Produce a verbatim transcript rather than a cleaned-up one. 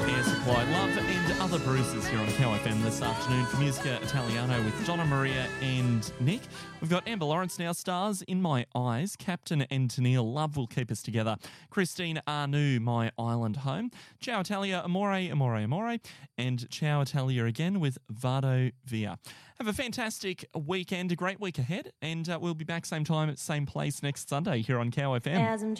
Air Supply, Love and Other Bruises here on Cow F M this afternoon for Musica Italiano with Donna Maria and Nick. We've got Amber Lawrence now, stars In My Eyes, Captain and Tennille, Love Will Keep Us Together, Christine Arnoux, My Island Home, Ciao Italia, Amore, Amore, Amore, and Ciao Italia again with Vado Via. Have a fantastic weekend, a great week ahead, and uh, we'll be back same time, same place next Sunday here on Cow F M.